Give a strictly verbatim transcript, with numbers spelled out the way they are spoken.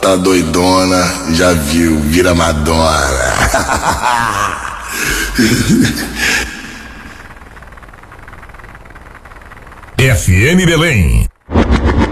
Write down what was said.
tá doidona, já viu, vira Madonna. F M Belém